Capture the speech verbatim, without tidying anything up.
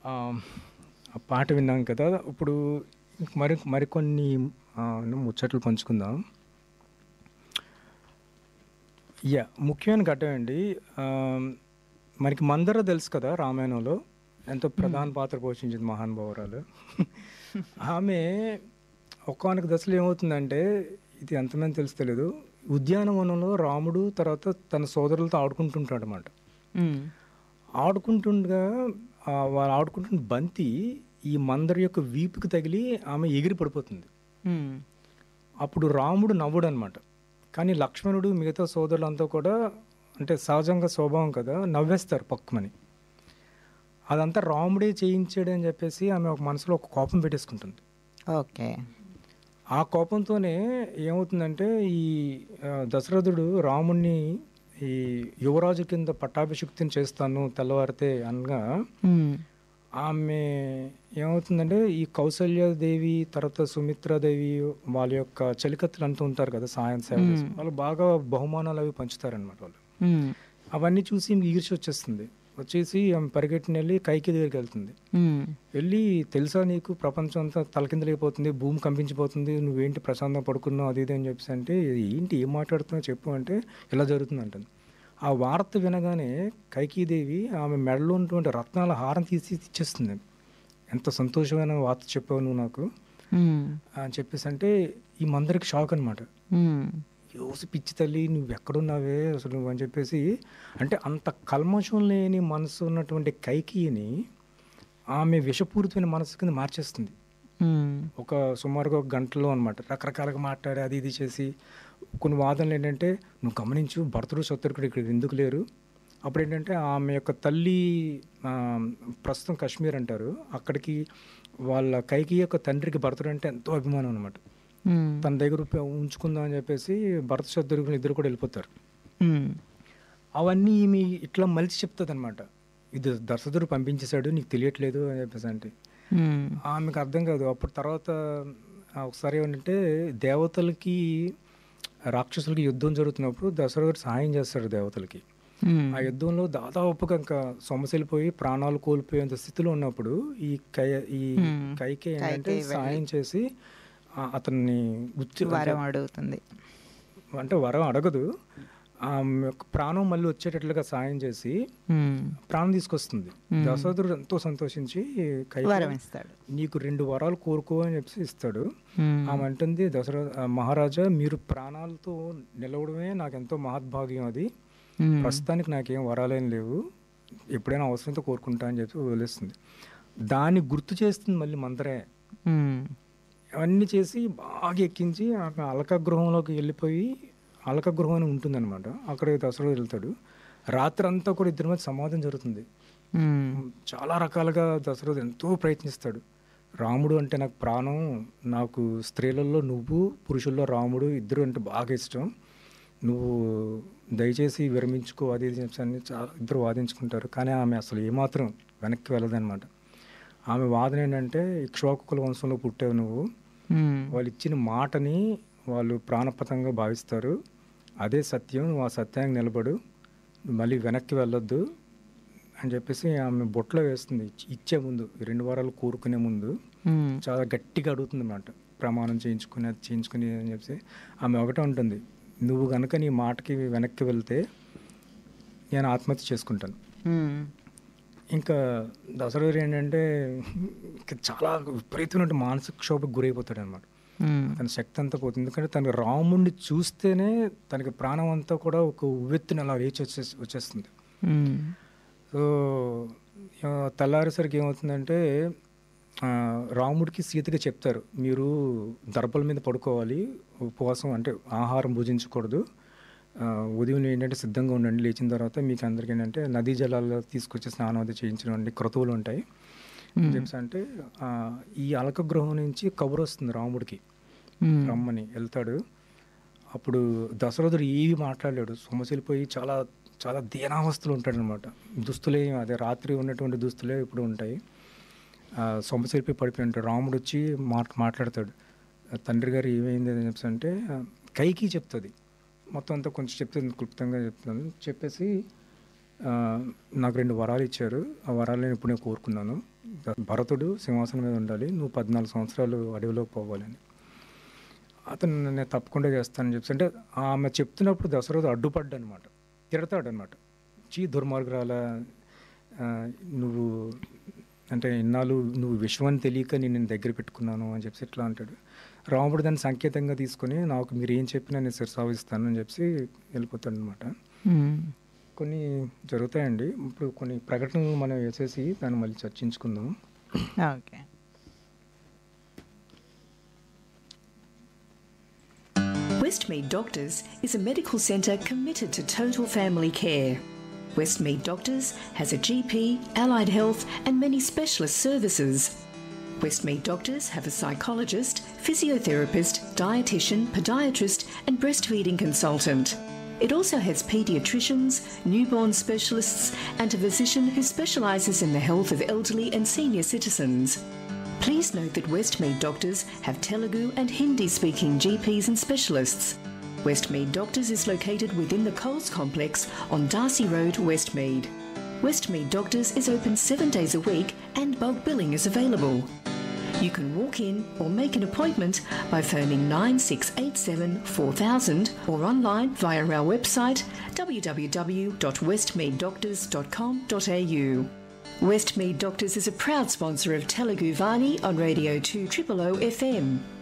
ఆ! ఆ పాట విన్నాం కదా! ఇప్పుడు మరి మరికొన్ని ఆహ్, ముచ్చట్లు పంచుకుందాం. యాహ్! ముఖ్యమైన ఘట్టం అండి. ఆహ్, మనకి మందర తెలుసు కదా! రామాయణంలో ఎంతో హ్మ్. ప్రధాన పాత్ర పోషించింది మహానుభావురాలు. ఆమె ఒకానొక దశలో ఏమవుతుందంటే, ఇది ఎంతమందికి తెలుసో తెలీదు. ఉద్యానవనంలో రాముడు తర్వాత తన సోదరులతో ఆడుకుంటుంటాడనమాట. హ్మ్. ఆడుకుంటుండగా ఆహ్, వాళ్ళు ఆడుకుంటున్న బంతి ఈ మందర యొక్క వీపుకి తగిలి ఆమె ఎగిరి పడిపోతుంది. హ్మ్. అప్పుడు రాముడు నవ్వడనమాట. కానీ లక్ష్మణుడు మిగతా సోదరులంతా కూడా అంటే సహజంగా స్వభావం కదా! నవ్వేస్తారు పక్కుమని. అదంతా రాముడే చేయించాడని చెప్పేసి ఆమె ఒక మనసులో ఒక కోపం పెట్టేసుకుంటుంది. ఓకే. ఆ కోపంతోనే ఏమవుతుందంటే ఈ ఆహ్, దశరథుడు రాముడిని ఈ యువరాజు కింద పట్టాభిషిక్తుని చేస్తాను తెల్లవారితే అనగా హ్మ్. ఆమె ఏమవుతుందంటే ఈ కౌసల్యాదేవి తర్వాత సుమిత్రాదేవి వాళ్ళ యొక్క చెలికత్తెలంతా ఉంటారు కదా! సాయం సేవ చేసి. హ్మ్. వాళ్ళు బాగా బహుమానాలు అవి పంచుతారనమాట వాళ్ళు. హ్మ్. అవన్నీ చూసి ఈమెకి ఈర్ష్య వచ్చేస్తుంది. వచ్చేసి ఆమె పరిగెట్టిన వెళ్ళి కైకి దగ్గరికి వెళ్తుంది. హ్మ్. వెళ్ళి తెలుసా నీకు ప్రపంచం అంతా తలకిందులైపోతుంది, భూమి కంపించిపోతుంది, నువ్వేంటి ప్రశాంతంగా పడుకున్నావు అది ఇది అని చెప్పేసి అంటే, ఏంటి ఏం మాట్లాడుతున్నావు చెప్పు అంటే, ఇలా జరుగుతుంది అంటుంది. ఆ వార్త వినగానే కైకీదేవి ఆమె మెడలో ఉన్నటువంటి రత్నాల హారం తీసి ఇచ్చేస్తుంది. ఎంత సంతోషమైన వార్త చెప్పావు నువ్వు నాకు హ్మ్. అని చెప్పేసి అంటే, ఈ మందరికి షాక్ అనమాట. హ్మ్. యోసి పిచ్చి తల్లి నువ్వెక్కడున్నావే అసలు నువ్వు అని చెప్పేసి అంటే అంత కల్మషం లేని మనసు ఉన్నటువంటి కైకేయిని ఆమె విషపూరితమైన మనసు కింద మార్చేస్తుంది. హ్మ్. ఒక సుమారుగా ఒక గంటలో అనమాట. రకరకాలుగా మాట్లాడి అది ఇది చేసి కొన్ని వాదనలు ఏంటంటే నువ్వు గమనించు భరతుడు శత్రుఘ్నుడు ఇక్కడ ఎందుకు లేరు. అప్పుడేంటంటే ఆమె యొక్క తల్లి ఆహ్, ప్రస్తుతం కాశ్మీర్ అంటారు. అక్కడికి వాళ్ళ కైకేయి యొక్క తండ్రికి భరతుడు అంటే ఎంతో అభిమానం అనమాట. హ్మ్. తన దగ్గర ఉప ఉంచుకుందాం అని చెప్పేసి భరత శత్రుఘ్నులు ఇద్దరు కూడా వెళ్ళిపోతారు. హ్మ్. అవన్నీ ఈమె ఇట్లా మలిచి చెప్తదనమాట. ఇది దశరథుడు పంపించేశాడు నీకు తెలియట్లేదు అని చెప్పేసి అంటే. హ్మ్. ఆమెకు అర్థం కాదు. అప్పుడు తర్వాత ఆహ్, ఒకసారి ఏమంటే దేవతలకి, రాక్షసులకి యుద్ధం జరుగుతున్నప్పుడు దశరథుడు సహాయం చేస్తాడు దేవతలకి. హ్మ్. ఆ యుద్ధంలో దాదాపుగా ఇంకా సొమ్మసిల్లిపోయి ప్రాణాలు కోల్పోయేంత స్థితిలో ఉన్నప్పుడు ఈ కై ఈ హ్మ్. కైకేయి ఏంటంటే కైకేయి వెళ్ళి సహాయం చేసి ఆహ్, అతన్ని ఉచ్చి అంటే వరం అడుగుతుంది. అంటే వరం అడగదు. ఆమె యొక్క ప్రాణం మళ్ళీ వచ్చేటట్లుగా సాయం చేసి హ్మ్. ప్రాణం తీసుకొస్తుంది. హ్మ్. దశరథుడు ఎంతో సంతోషించి కైకేయి వరం ఇస్తాడు. నీకు రెండు వరాలు కోరుకో అని చెప్పేసి ఇస్తాడు. హ్మ్. ఆమె అంటుంది దశరథ ఆహ్, మహారాజా మీరు ప్రాణాలతో నిలవడమే నాకెంతో మహద్భాగ్యం అది. హ్మ్. ప్రస్తుతానికి నాకేం వరాలేం లేవు. ఎప్పుడైనా అవసరంతో కోరుకుంటా అని చెప్పి వదిలేస్తుంది. దాన్ని గుర్తు చేస్తుంది మళ్ళీ మందరే. హ్మ్. అవన్నీ చేసి బాగా ఎక్కించి ఆమె అలకా గృహంలోకి వెళ్ళిపోయి అలకా గృహం అని ఉంటుందన్నమాట. అక్కడికి దశరథుడు వెళ్తాడు. రాత్రంతా కూడా ఇద్దరి మధ్య సంవాదం జరుగుతుంది. హ్మ్. హ్మ్. చాలా రకాలుగా దశరథుడు ఎంతో ప్రయత్నిస్తాడు. రాముడు అంటే నాకు ప్రాణం. నాకు స్త్రీలలో నువ్వు, పురుషుల్లో రాముడు ఇద్దరు అంటే బాగా ఇష్టం. నువ్వు దయచేసి విరమించుకో అది ఇది చెప్పేసి అని చాలా ఇద్దరు వాదించుకుంటారు. కానీ ఆమె అసలు ఏమాత్రం వెనక్కి వెళ్ళదనమాట. ఆమె వాదన ఏంటంటే ఇక్ష్వాకుల వంశంలో పుట్టావు నువ్వు. హ్మ్. వాళ్ళు ఇచ్చిన మాటని వాళ్ళు ప్రాణప్రదంగా భావిస్తారు. అదే సత్యం. నువ్వు ఆ సత్యానికి నిలబడు. నువ్వు మళ్ళీ వెనక్కి వెళ్ళొద్దు అని చెప్పేసి ఆమె బొట్లో వేస్తుంది. ఇచ్ ఇచ్చే ముందు ఈ రెండు వారాలు కోరుకునే ముందు హ్మ్. చాలా గట్టిగా అడుగుతుందన్నమాట. ప్రమాణం చేయించుకుని అది చేయించుకుని అని చెప్పేసి ఆమె ఒకటే ఉంటుంది. నువ్వు గనుక నీ మాటకి వెనక్కి వెళ్తే నేను ఆత్మహత్య చేసుకుంటాను. హ్మ్. ఇంకా దశరథుడు ఏంటంటే ఇంక చాలా విపరీతమైన మానసిక క్షోభకు గురైపోతాడనమాట. హ్మ్. అతని శక్తి అంతా పోతుంది. ఎందుకంటే తనకి రాముడిని చూస్తేనే తనకి ప్రాణం అంతా కూడా ఒక ఉవ్వెత్తున అలా లేచి వచ్చేసి వచ్చేస్తుంది. హ్మ్. సో ఆహ్, తెల్లారేసరికి ఏమవుతుందంటే ఆహ్, రాముడికి, సీతకి చెప్తారు. మీరు దర్భల మీద పడుకోవాలి. ఉపవాసం అంటే ఆహారం భుజించకూడదు. ఆహ్, ఉదయం ఏంటంటే సిద్ధంగా ఉండండి. లేచిన తర్వాత మీకు అందరికీ ఏంటంటే నదీ జలాల్లో తీసుకొచ్చి స్నానం అది చేయించడం వంటి క్రతువులు ఉంటాయి. హ్మ్. జేమ్స్ అంటే ఆహ్, ఈ అలక గృహం నుంచి కబురొస్తుంది రాముడికి. హ్మ్. రమ్మని ఎళ్తాడు. అప్పుడు దశరథుడు ఏవి మాట్లాడలేడు. సొమ్మసిల్లిపోయి చాలా చాలా దీనావస్థలో ఉంటాడనమాట. దుస్తులే అదే రాత్రి ఉన్నటువంటి దుస్తులే ఇప్పుడు ఉంటాయి. ఆహ్, సొమ్మసిల్లిపోయి పడిపోయి ఉంటాడు. రాముడొచ్చి మాట్ మాట్లాడతాడు. తండ్రి గారు ఏమైంది అని చెప్పేసి అంటే కైకేయి చెప్తది. మొత్తం అంతా కొంచెం చెప్తుంది క్లుప్తంగా చెప్తున్నాను. చెప్పేసి ఆహ్, నాకు రెండు వరాలు ఇచ్చారు. ఆ వరాలు నేను ఇప్పుడే కోరుకున్నాను. భరతుడు సింహాసనం మీద ఉండాలి, నువ్వు పద్నాలుగు సంవత్సరాలు అడవిలోకి పోవాలని. అతను నేను తప్పకుండా చేస్తానని చెప్పి అంటే ఆమె చెప్తున్నప్పుడు దశరథుడు అడ్డుపడ్డా అనమాట, తిడతాడనమాట. చీ దుర్మార్గురాల, నువ్వు అంటే ఇన్నాళ్ళు నువ్వు విషయం తెలియక నేను నేను దగ్గర పెట్టుకున్నాను అని చెప్పి ఇట్లా అంటాడు. రాముడు దాన్ని సంకేతంగా తీసుకొని నాకు మీరు ఏం చెప్పినా నేను శిరసావిస్తాను అని చెప్పి వెళ్ళిపోతాడు అనమాట. కొన్ని జరుగుతాయండి. ఇప్పుడు కొన్ని ప్రకటనలు మనం వేసేసి దాన్ని మళ్ళీ చర్చించుకుందాం. Okay. Westmead Doctors is a medical centre committed to total family care. Westmead Doctors has a G P, allied health and many specialist services. Westmead Doctors have a psychologist, physiotherapist, dietitian, podiatrist and breastfeeding consultant. It also has paediatricians, newborn specialists and a physician who specialises in the health of elderly and senior citizens. Please note that Westmead Doctors have Telugu and Hindi-speaking G Ps and specialists. Westmead Doctors is located within the Coles Complex on Darcy Road, Westmead. Westmead Doctors is open seven days a week and bulk billing is available. You can walk in or make an appointment by phoning nine six eight seven four thousand or online via our website w w w dot westmead doctors dot com dot a u. Westmead Doctors is a proud sponsor of Telugu Vani on Radio two O O O F M.